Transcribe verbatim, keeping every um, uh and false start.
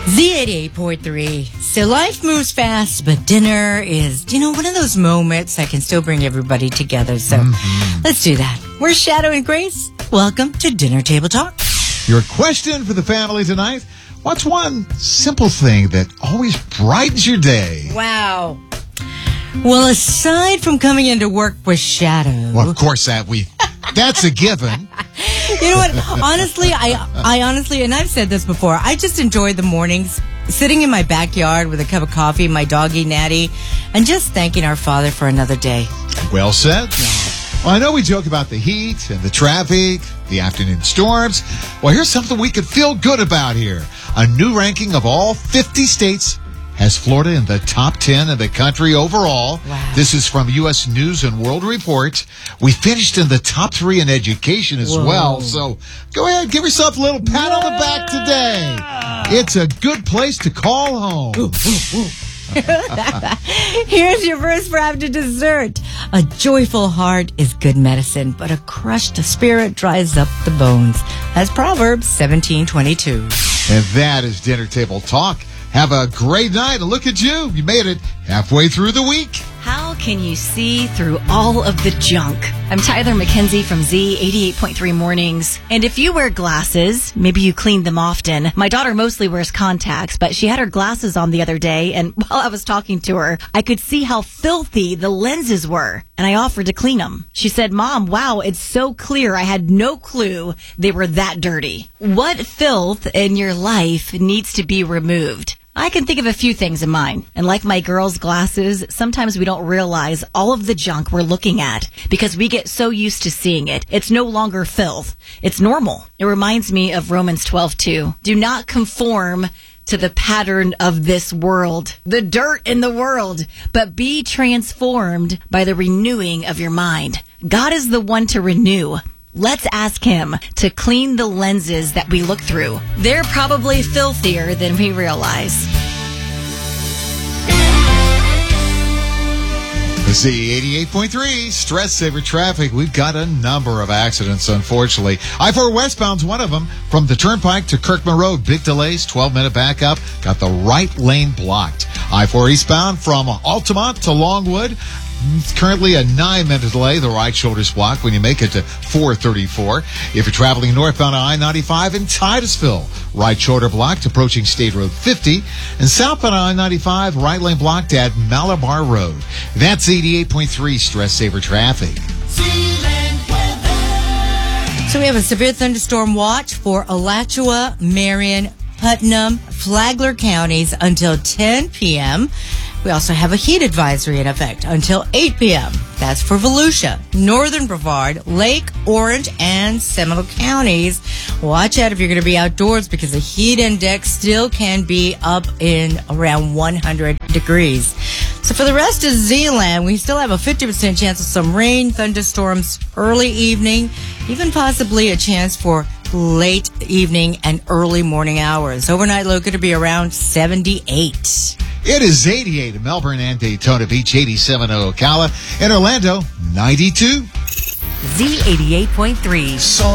Z eighty-eight point three. So life moves fast, but dinner is, you know, one of those moments that can still bring everybody together. So mm-hmm. let's do that. We're Shadow and Grace. Welcome to Dinner Table Talk. Your question for the family tonight: what's one simple thing that always brightens your day? Wow. Well, aside from coming into work with Shadow. Well, of course, that we that's a given. You know what? Honestly, I, I honestly, and I've said this before, I just enjoy the mornings sitting in my backyard with a cup of coffee, my doggy Natty, and just thanking our Father for another day. Well said. Well, I know we joke about the heat and the traffic, the afternoon storms. Well, here's something we could feel good about here. A new ranking of all fifty states has Florida in the top ten in the country overall. Wow. This is from U S News and World Report. We finished in the top three in education as Whoa. well. So go ahead, give yourself a little pat yeah. on the back today. It's a good place to call home. Ooh, ooh, ooh. Here's your verse for after dessert. A joyful heart is good medicine, but a crushed spirit dries up the bones. That's Proverbs seventeen twenty-two. And that is Dinner Table Talk. Have a great night, and look at you. You made it halfway through the week. How can you see through all of the junk? I'm Tyler McKenzie from Z eighty-eight point three Mornings. And if you wear glasses, maybe you clean them often. My daughter mostly wears contacts, but she had her glasses on the other day, and while I was talking to her, I could see how filthy the lenses were, and I offered to clean them. She said, "Mom, wow, it's so clear. I had no clue they were that dirty." What filth in your life needs to be removed? I can think of a few things in mind. And like my girls' glasses, sometimes we don't realize all of the junk we're looking at because we get so used to seeing it. It's no longer filth. It's normal. It reminds me of Romans twelve two. Do not conform to the pattern of this world, the dirt in the world, but be transformed by the renewing of your mind. God is the one to renew. Let's ask him to clean the lenses that we look through. They're probably filthier than we realize. Z eighty-eight point three, Stress Saver Traffic. We've got a number of accidents, unfortunately. I four westbound's one of them. From the Turnpike to Kirkman Road, big delays, twelve-minute backup. Got the right lane blocked. I four eastbound from Altamont to Longwood. It's currently a nine-minute delay. The right shoulder's blocked when you make it to four thirty-four. If you're traveling northbound on I ninety-five in Titusville, right shoulder blocked approaching State Road fifty. And southbound on I ninety-five, right lane blocked at Malabar Road. That's eighty-eight point three Stress Saver Traffic. So we have a severe thunderstorm watch for Alachua, Marion, Putnam, Flagler counties until ten p.m. We also have a heat advisory in effect until eight p.m. That's for Volusia, Northern Brevard, Lake, Orange, and Seminole counties. Watch out if you're going to be outdoors because the heat index still can be up in around one hundred degrees. So for the rest of Zeeland, we still have a fifty percent chance of some rain, thunderstorms early evening, even possibly a chance for late evening and early morning hours. Overnight low going to be around seventy-eight. It is eighty-eight in Melbourne and Daytona Beach, eighty-seven in Ocala, in Orlando, ninety-two. Z eighty-eight point three. So